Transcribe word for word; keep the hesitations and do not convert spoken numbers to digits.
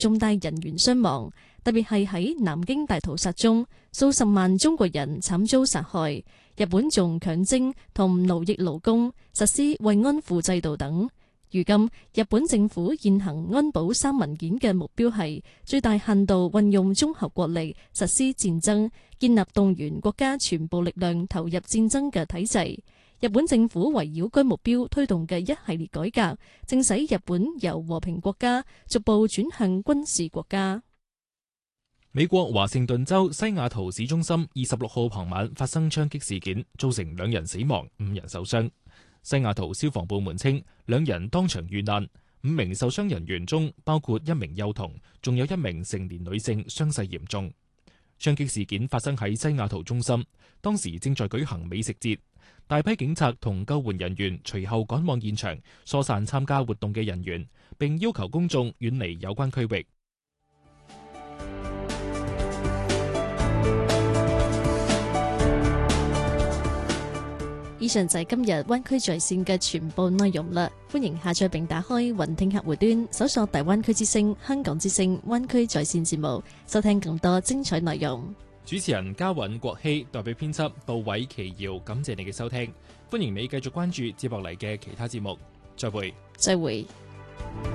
重大人員傷亡，特別係喺南京大屠殺中，數十萬中國人慘遭殺害。日本仲強徵同奴役勞工，實施慰安婦制度等。如今，日本政府現行安保三文件嘅目標係最大限度運用綜合國力實施戰爭，建立動員國家全部力量投入戰爭嘅體制。日本政府圍繞該目標推動嘅一系列改革，正使日本由和平國家逐步轉向軍事國家。 美國華盛頓州西雅圖市中心二十六號傍晚發生槍擊事件，造成兩人死亡，五人受傷。西雅圖消防部門稱，兩人當場遇難。五名受傷人員中，包括一名幼童，仲有一名成年女性，傷勢嚴重。槍擊事件發生喺西雅圖中心，當時正在舉行美食節，大批警察同救援人員隨後趕往現場，疏散參加活動嘅人員，並要求公眾遠離有關區域。 以上就係今日灣區在線嘅全部內容啦，歡迎下載並打開雲聽客戶端，搜索大灣區之聲、香港之聲、灣區在線節目，收聽更多精彩內容。 主持人嘉韻、國希，代表編輯杜偉、奇瑤，感謝你嘅收聽，歡迎你繼續關注接落嚟嘅其他節目，再會。 再會。